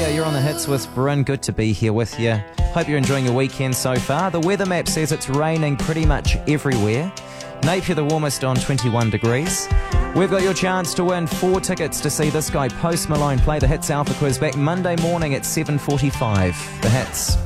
Australia. You're on the hits with Bryn. Good to be here with you. Hope you're enjoying your weekend so far. The weather map says it's raining pretty much everywhere. Napier the warmest on 21 degrees. We've got your chance to win 4 tickets to see this guy Post Malone play the Hits Alpha Quiz back Monday morning at 7:45. The Hits.